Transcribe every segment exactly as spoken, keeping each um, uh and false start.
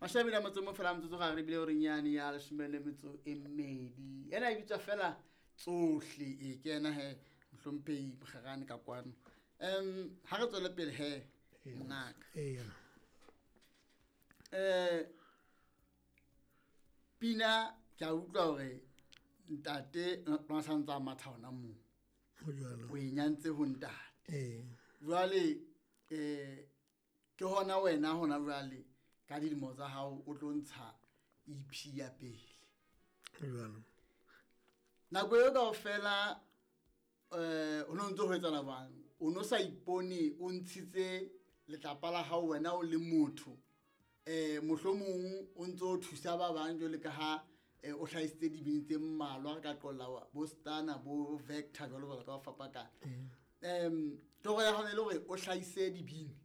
mashabela motse mo fela motse ga re bile re nyane ya le shimele metso e mmedi ena e bitsa fela tsohle e kena he mhlomphei bogagane ka kwano em ha re tswela pele he ngaka eh eh pina ka utlwa hore ntate ba santsa mathaona mo ho jwalo o inyantse ho ntate eh jwale eh ke hona wena hona jwale ka dilemo tsa hao o tlo ntsha E P ya pele jwalo nako yo kaofela eh o no ntse ho etsa labang o no sa ipone o ntshitse letlapa la hao wena o le motho eh mohlomong o ntse o thusa ba bang jole ka ha o hlaisitse dibini tse mmalwa ka qolla bo Stana bo Vector jalo jalo ka fapa ka em toro ya hona le hore o hlaise dibini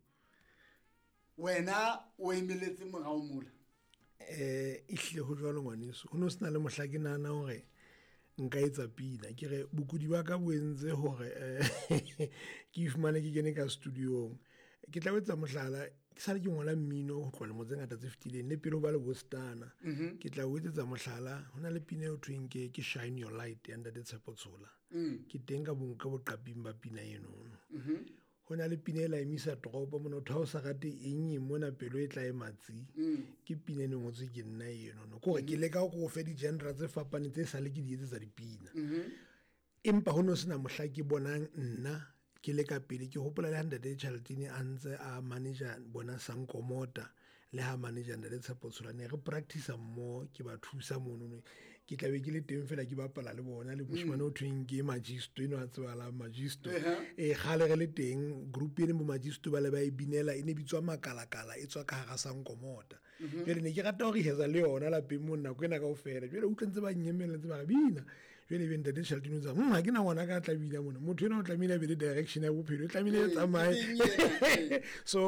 wena o emeletse morao mola eh ihle ho jwalo ngwaneso ho no sena le mohlaki nana hore nka etsa pina ke re bokudi ba ka boentse hore ke ifumane ke kene ka studio ke tla wetsa mohlala ke sa le ke ngola mmino ho tlola mo tsengata tse fitileng ne pele ho ba le bostana ke tla wetsetsa mohlala hona le pina o tweng ke ke Shine Your Light and the Tsepotsola ke teng ka bonka boqaping ba pina eno hona le pina la emisa toropo mona o thao sa gate eng mona pelo e tla e matsi ke pina eno ngotse ke nna eno no go ke le ka go fe di genre tse fapane tse sa le ke di etsetsa dipina empa hono sena mohlaki bonang nna ke le ka pele ke hopola le hundred Charlton a ntse a manager bona Sankomota le ha manager nda le Tsepotsola ne re practice mo ke ba thusa mono ke tlabe ke le teng fela ke bapala le bona le moshmane o tweng ke Magisto eno a tswa la Magisto e gale re le teng group ene mo Magisto ba le ba e binela ene bitswa makalakala e tswa ka ga Sankomota jele ne ke rata hore heza le yona la pe monna go ena ka ofela jele o tlentse ba nyemela ntse ba bina jele be ndade Charlton o tsa mma ke na ngwana ka tla bina mona motho ena o tla mina be le direction ya bophelo o tla mina e tsamaye so